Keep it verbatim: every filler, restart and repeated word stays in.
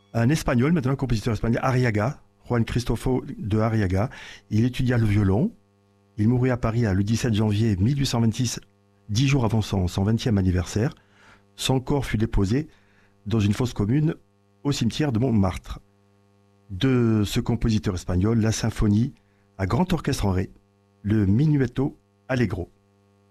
Un Espagnol, maintenant un compositeur espagnol, Arriaga, Juan Cristofo de Arriaga. Il étudia le violon. Il mourut à Paris le dix-sept janvier mille huit cent vingt-six, dix jours avant son, son vingtième anniversaire. Son corps fut déposé dans une fosse commune au cimetière de Montmartre. De ce compositeur espagnol, la symphonie à grand orchestre en ré, le Minuetto Allegro.